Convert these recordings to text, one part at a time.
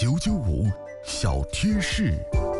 995小贴士。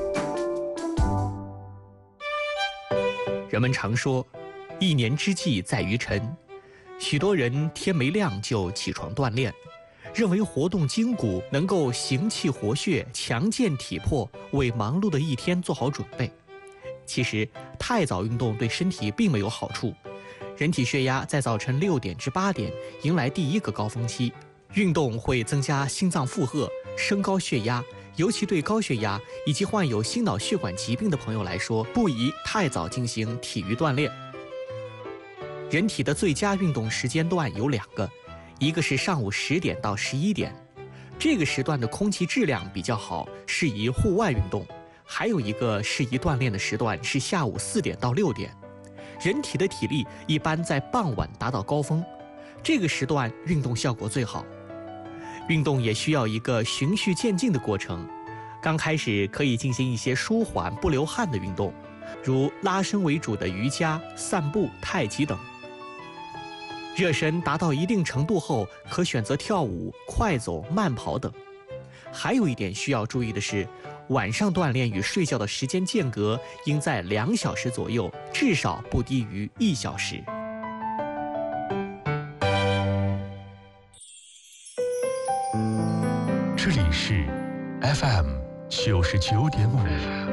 人们常说，一年之计在于晨，许多人天没亮就起床锻炼，认为活动筋骨能够行气活血，强健体魄，为忙碌的一天做好准备。其实，太早运动对身体并没有好处。人体血压在早晨6点至8点迎来第一个高峰期，运动会增加心脏负荷，升高血压，尤其对高血压以及患有心脑血管疾病的朋友来说，不宜太早进行体育锻炼。人体的最佳运动时间段有2个，一个是上午10点到11点，这个时段的空气质量比较好，适宜户外运动。还有一个适宜锻炼的时段是下午4点到6点，人体的体力一般在傍晚达到高峰，这个时段运动效果最好。运动也需要一个循序渐进的过程，刚开始可以进行一些舒缓不流汗的运动，如拉伸为主的瑜伽、散步、太极等。热身达到一定程度后，可选择跳舞、快走、慢跑等。还有一点需要注意的是，晚上锻炼与睡觉的时间间隔应在2小时左右，至少不低于1小时。 这里是 FM 99.5，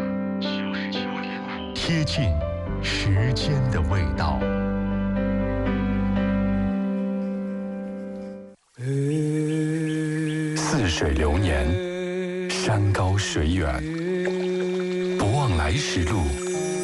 贴近时间的味道。似水流年，山高水远，不忘来时路，